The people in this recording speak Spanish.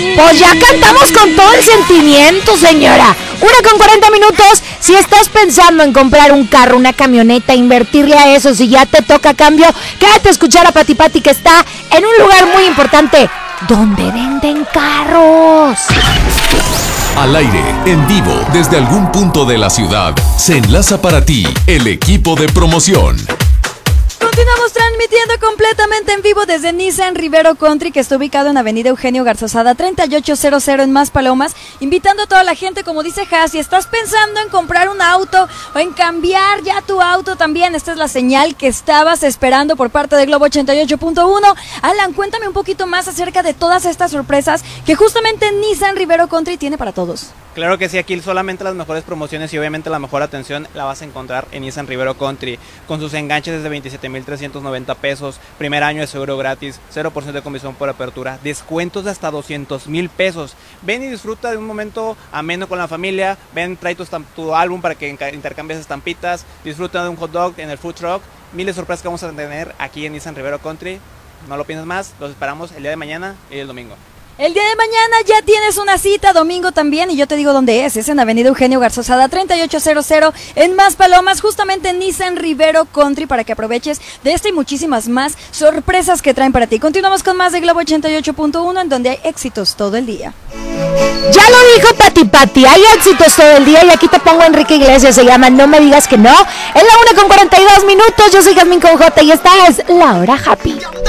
Pues ya cantamos con todo el sentimiento, señora. 1:40. Si estás pensando en comprar un carro, una camioneta, invertirle a eso, si ya te toca cambio, quédate a escuchar a Pati Pati, que está en un lugar muy importante donde venden carros. Al aire, en vivo, desde algún punto de la ciudad, se enlaza para ti el equipo de promoción. Continuamos transmitiendo completamente en vivo desde Nissan Rivero Country, que está ubicado en Avenida Eugenio Garzazada 3800 en Maspalomas, invitando a toda la gente, como dice Has, si estás pensando en comprar un auto o en cambiar ya tu auto también, esta es la señal que estabas esperando por parte de Globo 88.1. Alan, cuéntame un poquito más acerca de todas estas sorpresas que justamente Nissan Rivero Country tiene para todos. Claro que sí, aquí solamente las mejores promociones y obviamente la mejor atención la vas a encontrar en Nissan Rivero Country, con sus enganches desde 27,390 pesos, primer año de seguro gratis, 0% de comisión por apertura, descuentos de hasta 200,000 pesos. Ven y disfruta de un momento ameno con la familia, ven, trae tu álbum para que intercambies estampitas, disfruta de un hot dog en el food truck, miles de sorpresas que vamos a tener aquí en Nissan Rivero Country. No lo pienses más, los esperamos el día de mañana y el domingo. El día de mañana ya tienes una cita, domingo también, y yo te digo dónde es en Avenida Eugenio Garzazada 3800 en Maspalomas, justamente en Nissan Rivero Country, para que aproveches de esta y muchísimas más sorpresas que traen para ti. Continuamos con más de Globo 88.1, en donde hay éxitos todo el día. Ya lo dijo Pati Pati, hay éxitos todo el día, y aquí te pongo Enrique Iglesias, se llama No Me Digas Que No. Es la 1:42, yo soy Jazmín con J y esta es La Hora Happy.